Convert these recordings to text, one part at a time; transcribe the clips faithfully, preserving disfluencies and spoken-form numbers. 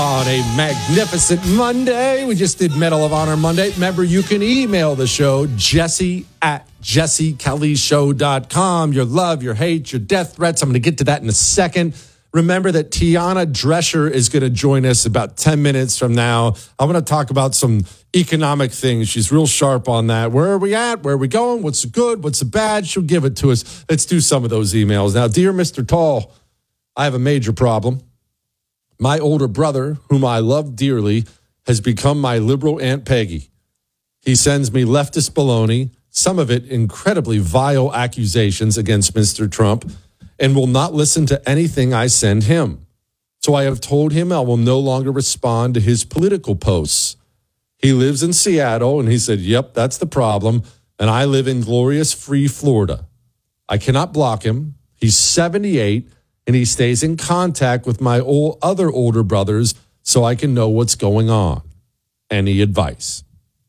On a magnificent Monday. We just did Medal of Honor Monday. Remember, you can email the show, Jesse at jesse kelly show dot com. Your love, your hate, your death threats. I'm going to get to that in a second. Remember that Tiana Drescher is going to join us about ten minutes from now. I'm going to talk about some economic things. She's real sharp on that. Where are we at? Where are we going? What's the good? What's the bad? She'll give it to us. Let's do some of those emails. Now, dear Mister Tall, I have a major problem. My older brother, whom I love dearly, has become my liberal Aunt Peggy. He sends me leftist baloney, some of it incredibly vile accusations against Mister Trump, and will not listen to anything I send him. So I have told him I will no longer respond to his political posts. He lives in Seattle, and he said, yep, that's the problem, and I live in glorious free Florida. I cannot block him. He's seventy-eight, and he stays in contact with my old, other older brothers so I can know what's going on. Any advice?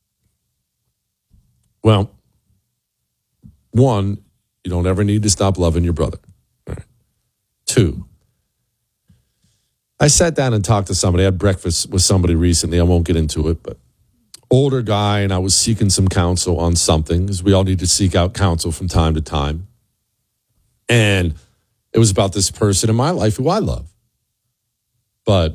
Well, one, you don't ever need to stop loving your brother. All right. Two, I sat down and talked to somebody. I had breakfast with somebody recently. I won't get into it, but older guy, and I was seeking some counsel on something, because we all need to seek out counsel from time to time. And it was about this person in my life who I love. But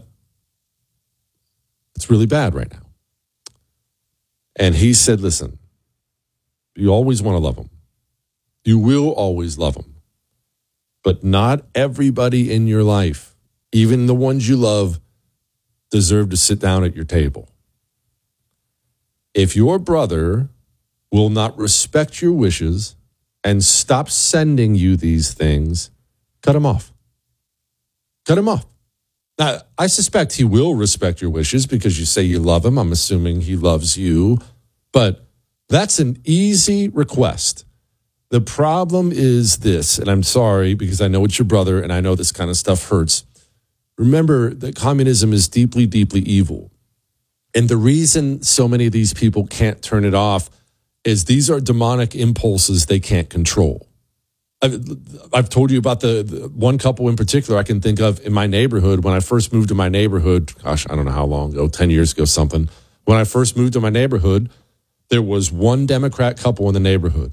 it's really bad right now. And he said, listen, you always want to love him. You will always love him. But not everybody in your life, even the ones you love, deserve to sit down at your table. If your brother will not respect your wishes and stop sending you these things, cut him off. Cut him off. Now, I suspect he will respect your wishes because you say you love him. I'm assuming he loves you. But that's an easy request. The problem is this, and I'm sorry because I know it's your brother and I know this kind of stuff hurts. Remember that communism is deeply, deeply evil. And the reason so many of these people can't turn it off is these are demonic impulses they can't control. I've, I've told you about the, the one couple in particular I can think of in my neighborhood. When I first moved to my neighborhood, gosh, I don't know how long ago, ten years ago, something. When I first moved to my neighborhood, there was one Democrat couple in the neighborhood.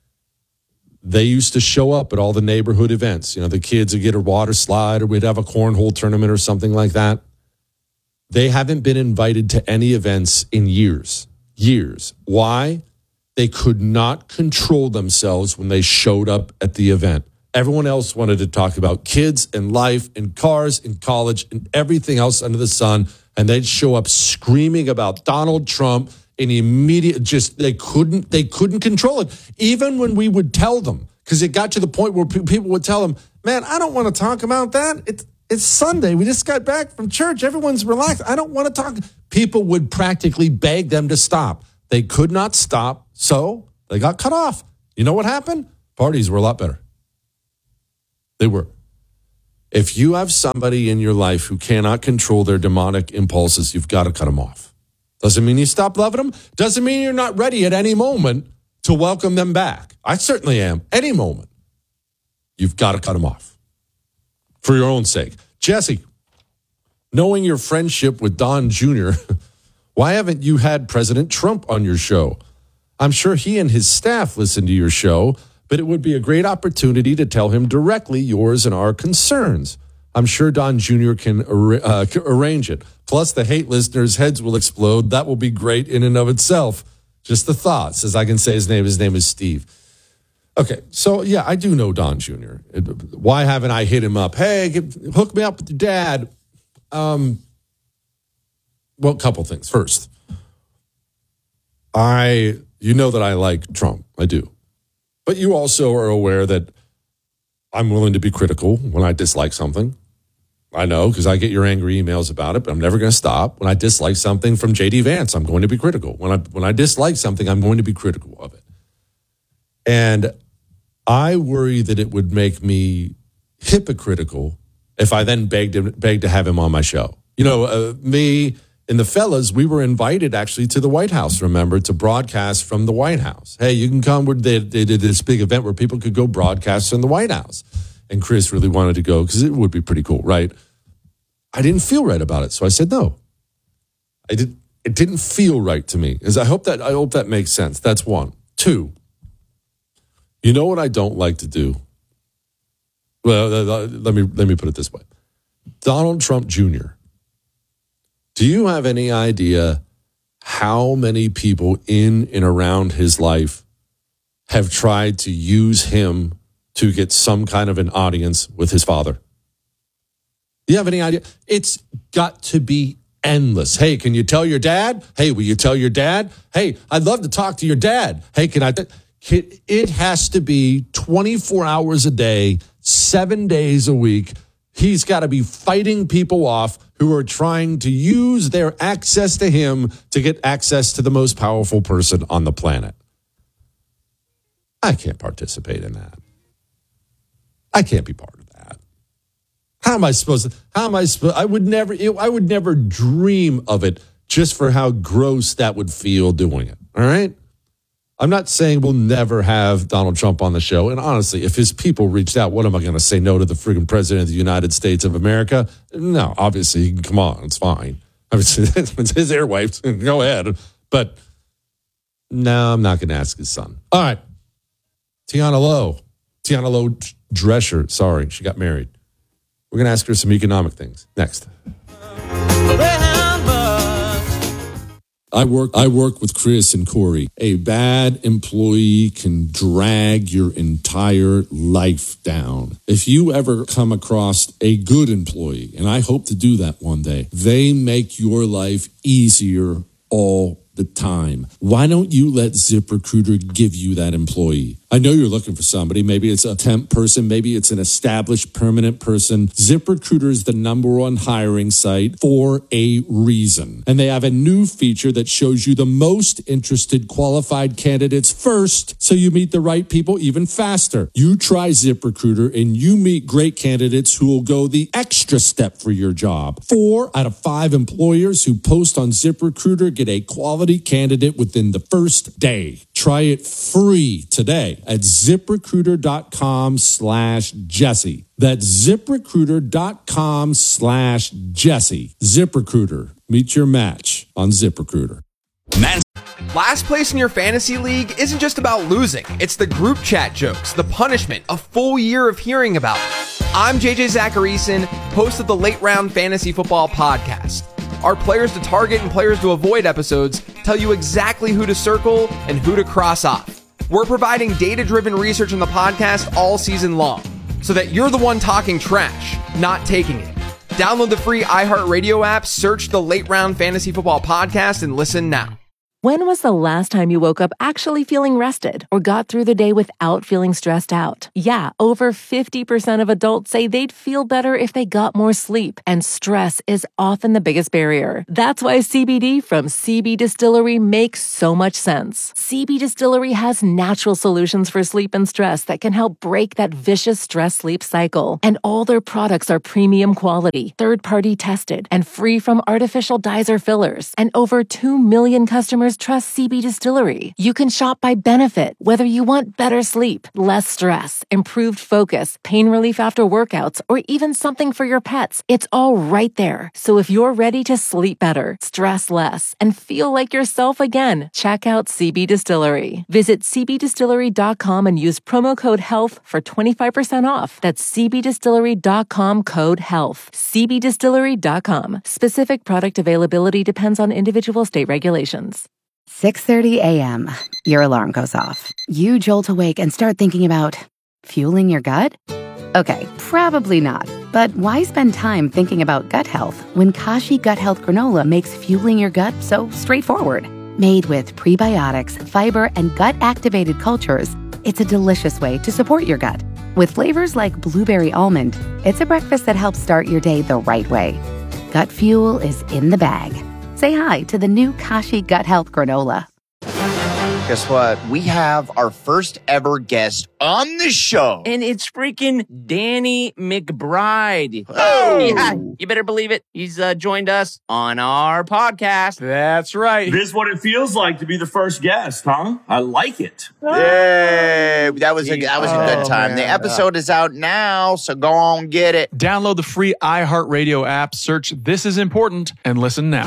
They used to show up at all the neighborhood events. You know, the kids would get a water slide or we'd have a cornhole tournament or something like that. They haven't been invited to any events in years, years. Why? They could not control themselves when they showed up at the event. Everyone else wanted to talk about kids and life and cars and college and everything else under the sun. And they'd show up screaming about Donald Trump and immediate, just, they couldn't, they couldn't control it. Even when we would tell them, because it got to the point where pe- people would tell them, man, I don't want to talk about that. It's, it's Sunday. We just got back from church. Everyone's relaxed. I don't want to talk. People would practically beg them to stop. They could not stop, so they got cut off. You know what happened? Parties were a lot better. They were. If you have somebody in your life who cannot control their demonic impulses, you've got to cut them off. Doesn't mean you stop loving them. Doesn't mean you're not ready at any moment to welcome them back. I certainly am. Any moment. You've got to cut them off. For your own sake. Jesse, knowing your friendship with Don Junior, why haven't you had President Trump on your show? I'm sure he and his staff listen to your show, but it would be a great opportunity to tell him directly yours and our concerns. I'm sure Don Junior can uh, arrange it. Plus, the hate listeners' heads will explode. That will be great in and of itself. Just the thoughts. As I can say his name, his name is Steve. Okay, so yeah, I do know Don Junior Why haven't I hit him up? Hey, get, hook me up with your dad. Um, well, a couple things. First, I, you know that I like Trump. I do. But you also are aware that I'm willing to be critical when I dislike something. I know, because I get your angry emails about it, but I'm never going to stop. When I dislike something from J D Vance, I'm going to be critical. When I when I dislike something, I'm going to be critical of it. And I worry that it would make me hypocritical if I then begged him, begged to have him on my show. You know, uh, me and the fellas, we were invited actually to the White House, remember, to broadcast from the White House. Hey, you can come. They, they did this big event where people could go broadcast from the White House. And Chris really wanted to go because it would be pretty cool, right? I didn't feel right about it. So I said no. I did. It didn't feel right to me. As I hope that I hope that makes sense. That's one. Two. You know what I don't like to do? Well, let me let me put it this way. Donald Trump Junior Do you have any idea how many people in and around his life have tried to use him to get some kind of an audience with his father? Do you have any idea? It's got to be endless. Hey, can you tell your dad? Hey, will you tell your dad? Hey, I'd love to talk to your dad. Hey, can I? Th-? It has to be twenty-four hours a day, seven days a week. He's got to be fighting people off who are trying to use their access to him to get access to the most powerful person on the planet. I can't participate in that. I can't be part of that. How am I supposed to? How am I supposed? I would never. I would never dream of it, just for how gross that would feel doing it. All right. I'm not saying we'll never have Donald Trump on the show. And honestly, if his people reached out, what am I going to say no to the friggin' president of the United States of America? No, obviously, come on, it's fine. I mean, it's his airwaves. Go ahead. But no, I'm not going to ask his son. All right. Tiana Lowe. Tiana Lowe Drescher. Sorry, she got married. We're going to ask her some economic things. Next. I work I work with Chris and Corey. A bad employee can drag your entire life down. If you ever come across a good employee, and I hope to do that one day, they make your life easier all the time. Why don't you let ZipRecruiter give you that employee? I know you're looking for somebody. Maybe it's a temp person. Maybe it's an established permanent person. ZipRecruiter is the number one hiring site for a reason. And they have a new feature that shows you the most interested qualified candidates first, so you meet the right people even faster. You try ZipRecruiter and you meet great candidates who will go the extra step for your job. Four out of five employers who post on ZipRecruiter get a quality candidate within the first day. Try it free today at ZipRecruiter.com slash Jesse. That's ZipRecruiter.com slash Jesse. ZipRecruiter. Meet your match on ZipRecruiter. Man. Last place in your fantasy league isn't just about losing. It's the group chat jokes, the punishment, a full year of hearing about it. I'm J J Zacharyson, host of the Late Round Fantasy Football Podcast. Our players to target and players to avoid episodes tell you exactly who to circle and who to cross off. We're providing data-driven research in the podcast all season long, so that you're the one talking trash, not taking it. Download the free iHeartRadio app, search the Late Round Fantasy Football Podcast, and listen now. When was the last time you woke up actually feeling rested or got through the day without feeling stressed out? Yeah, over fifty percent of adults say they'd feel better if they got more sleep, and stress is often the biggest barrier. That's why C B D from C B Distillery makes so much sense. C B Distillery has natural solutions for sleep and stress that can help break that vicious stress-sleep cycle. And all their products are premium quality, third-party tested, and free from artificial dyes or fillers. And over two million customers trust C B Distillery. You can shop by benefit, whether you want better sleep, less stress, improved focus, pain relief after workouts, or even something for your pets. It's all right there. So if you're ready to sleep better, stress less, and feel like yourself again, check out C B Distillery. Visit C B distillery dot com and use promo code HEALTH for twenty-five percent off. That's C B distillery dot com code HEALTH. C B distillery dot com. Specific product availability depends on individual state regulations. six thirty a.m. Your alarm goes off. You jolt awake and start thinking about fueling your gut? Okay, probably not. But why spend time thinking about gut health when Kashi Gut Health Granola makes fueling your gut so straightforward? Made with prebiotics, fiber, and gut-activated cultures, it's a delicious way to support your gut. With flavors like blueberry almond, it's a breakfast that helps start your day the right way. Gut fuel is in the bag. Say hi to the new Kashi Gut Health Granola. Guess what? We have our first ever guest on the show. And it's freaking Danny McBride. Oh! Yeah, you better believe it. He's uh, joined us on our podcast. That's right. This is what it feels like to be the first guest, huh? I like it. Yay! That was a, that was a good Oh, time. man. The episode is out now, so go on get it. Download the free iHeartRadio app, search This Is Important, and listen now.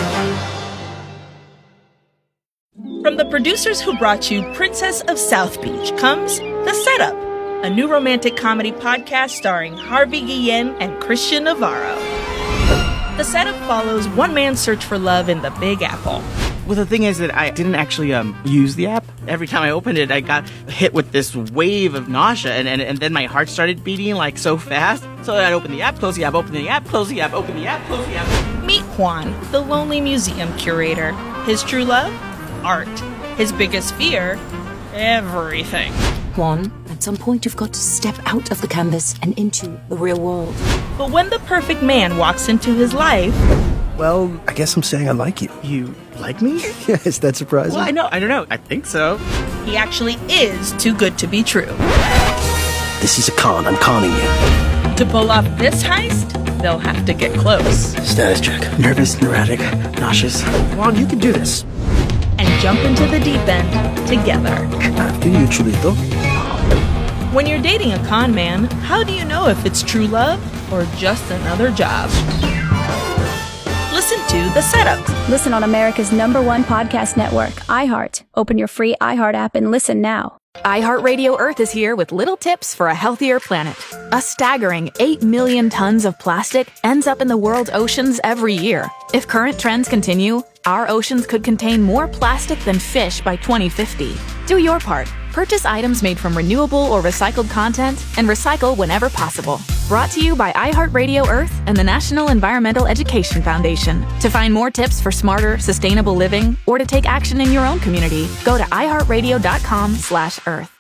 From the producers who brought you Princess of South Beach comes The Setup, a new romantic comedy podcast starring Harvey Guillen and Christian Navarro. The Setup follows one man's search for love in the Big Apple. Well, the thing is that I didn't actually um, use the app. Every time I opened it, I got hit with this wave of nausea, and, and, and then my heart started beating like so fast. So I'd open the app, close the app, open the app, close the app, open the app, close the app. Meet Juan, the lonely museum curator. His true love? Art. His biggest fear? Everything. Juan, at some point you've got to step out of the canvas and into the real world. But when the perfect man walks into his life... Well, I guess I'm saying I like you. You like me? Yeah, is that surprising? Well, I know, I don't know. I think so. He actually is too good to be true. This is a con. I'm conning you. To pull off this heist, they'll have to get close. Status check. Nervous, neurotic, nauseous. Juan, you can do this. And jump into the deep end together. Do you, Chulito? When you're dating a con man, how do you know if it's true love or just another job? Listen to The Setup. Listen on America's number one podcast network, iHeart. Open your free iHeart app and listen now. iHeartRadio Earth is here with little tips for a healthier planet. A staggering eight million tons of plastic ends up in the world's oceans every year. If current trends continue, our oceans could contain more plastic than fish by twenty fifty. Do your part. Purchase items made from renewable or recycled content and recycle whenever possible. Brought to you by iHeartRadio Earth and the National Environmental Education Foundation. To find more tips for smarter, sustainable living or to take action in your own community, go to iHeartRadio.com slash Earth.